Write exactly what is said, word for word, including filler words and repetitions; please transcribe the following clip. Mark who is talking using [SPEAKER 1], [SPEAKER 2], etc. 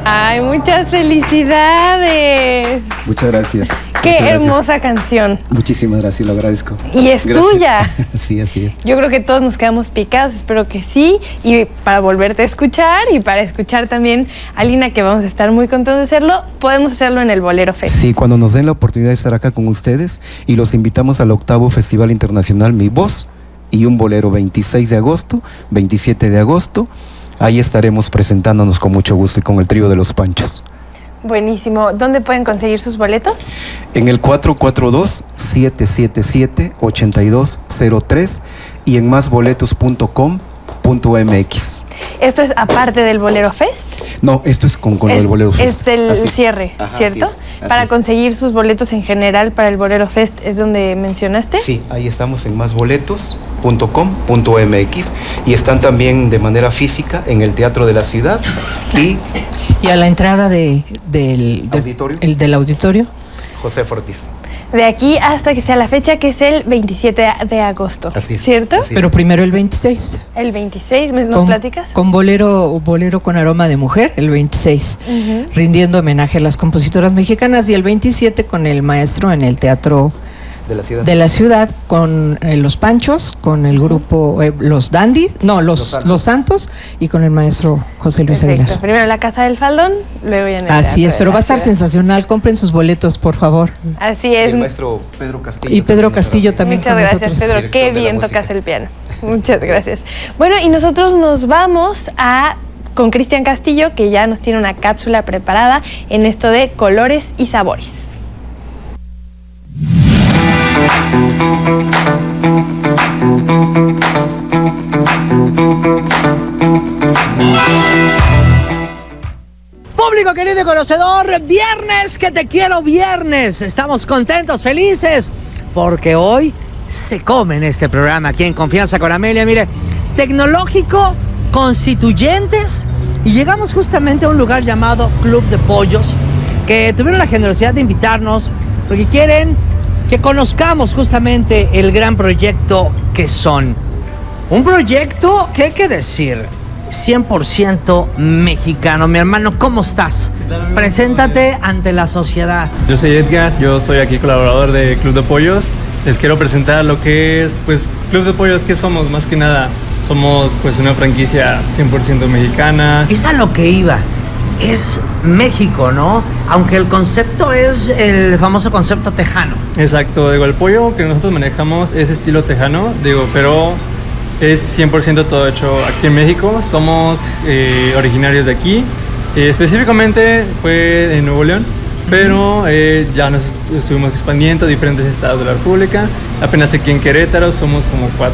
[SPEAKER 1] Ay, muchas felicidades.
[SPEAKER 2] Muchas gracias.
[SPEAKER 1] Qué
[SPEAKER 2] Muchas
[SPEAKER 1] hermosa
[SPEAKER 2] gracias.
[SPEAKER 1] canción.
[SPEAKER 2] Muchísimas gracias, lo agradezco.
[SPEAKER 1] Y es
[SPEAKER 2] Gracias.
[SPEAKER 1] tuya.
[SPEAKER 2] Sí, así es.
[SPEAKER 1] Yo creo que todos nos quedamos picados, espero que sí. Y para volverte a escuchar y para escuchar también a Lina, que vamos a estar muy contentos de hacerlo, podemos hacerlo en el Bolero Fest.
[SPEAKER 2] Sí, cuando nos den la oportunidad de estar acá con ustedes y los invitamos al octavo Festival Internacional Mi Voz y un Bolero, veintiséis de agosto, veintisiete de agosto. Ahí estaremos presentándonos con mucho gusto y con el trío de los Panchos.
[SPEAKER 1] Buenísimo. ¿Dónde pueden conseguir sus boletos?
[SPEAKER 2] En el cuatro cuatro dos, siete siete siete, ocho dos cero tres y en más boletos punto com punto m x.
[SPEAKER 1] ¿Esto es aparte del Bolero Fest?
[SPEAKER 2] No, esto es con, con
[SPEAKER 1] es,
[SPEAKER 2] el Bolero Fest.
[SPEAKER 1] Es el
[SPEAKER 2] así
[SPEAKER 1] cierre,
[SPEAKER 2] Ajá,
[SPEAKER 1] ¿cierto?
[SPEAKER 2] así es, así
[SPEAKER 1] para
[SPEAKER 2] es.
[SPEAKER 1] conseguir sus boletos en general para el Bolero Fest, ¿es donde mencionaste?
[SPEAKER 2] Sí, ahí estamos en más boletos punto com punto m x y están también de manera física en el Teatro de la Ciudad y...
[SPEAKER 3] Y a la entrada de, del, del,
[SPEAKER 2] ¿Auditorio?
[SPEAKER 3] El, del auditorio.
[SPEAKER 2] José Ortiz.
[SPEAKER 1] De aquí hasta que sea la fecha, que es el veintisiete de agosto.
[SPEAKER 2] Así es,
[SPEAKER 1] ¿cierto?
[SPEAKER 2] así es.
[SPEAKER 3] Pero primero el veintiséis.
[SPEAKER 1] El veintiséis, ¿nos
[SPEAKER 3] con,
[SPEAKER 1] platicas?
[SPEAKER 3] Con bolero, bolero con aroma de mujer, el veintiséis, uh-huh. rindiendo homenaje a las compositoras mexicanas, y el veintisiete con el maestro en el Teatro
[SPEAKER 2] de la Ciudad,
[SPEAKER 3] de la ciudad con eh, los Panchos, con el grupo eh, Los Dandis, no, los, los, Santos. los Santos, y con el maestro José Luis
[SPEAKER 1] Perfecto.
[SPEAKER 3] Aguilar.
[SPEAKER 1] Primero en la Casa del Faldón, luego ya en el
[SPEAKER 3] Así
[SPEAKER 1] Teatro
[SPEAKER 3] es, pero va a estar
[SPEAKER 1] Ciudad.
[SPEAKER 3] sensacional. Compren sus boletos, por favor.
[SPEAKER 1] Así es.
[SPEAKER 2] Y el maestro Pedro Castillo.
[SPEAKER 3] Y Pedro Castillo también.
[SPEAKER 1] Muchas gracias, nosotros. Pedro. Qué bien tocas el piano. Muchas gracias. Bueno, y nosotros nos vamos a con Cristian Castillo, que ya nos tiene una cápsula preparada en esto de colores y sabores.
[SPEAKER 4] Público querido y conocedor, viernes, que te quiero viernes. Estamos contentos, felices, porque hoy se come en este programa aquí en Confianza con Amelia. Mire, tecnológico, Constituyentes, y llegamos justamente a un lugar llamado Club de Pollos, que tuvieron la generosidad de invitarnos porque quieren que conozcamos justamente el gran proyecto que son. Un proyecto que hay que decir, cien por ciento mexicano. Mi hermano, ¿cómo estás? Preséntate ante la sociedad.
[SPEAKER 5] Yo soy Edgar, yo soy aquí colaborador de Club de Pollos. Les quiero presentar lo que es, pues, Club de Pollos. ¿Qué somos? Más que nada, somos pues una franquicia cien por ciento mexicana.
[SPEAKER 4] Es a lo que iba. Es México, ¿no? Aunque el concepto es el famoso concepto tejano.
[SPEAKER 5] Exacto, digo, el pollo que nosotros manejamos es estilo tejano, digo, pero es cien por ciento todo hecho aquí en México. Somos eh, originarios de aquí, eh, específicamente fue en Nuevo León, pero eh, ya nos estuvimos expandiendo a diferentes estados de la República. Apenas aquí en Querétaro somos como cuatro